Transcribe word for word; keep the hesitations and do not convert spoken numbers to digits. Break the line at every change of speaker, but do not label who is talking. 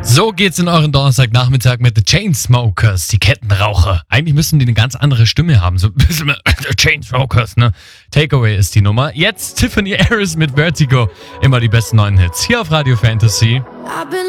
So geht's in euren Donnerstagnachmittag mit The Chainsmokers, die Kettenraucher. Eigentlich müssen die eine ganz andere Stimme haben, so ein bisschen mehr The Chainsmokers, ne? Takeaway ist die Nummer. Jetzt Tiffany Harris mit Vertigo, immer die besten neuen Hits hier auf Radio Fantasy.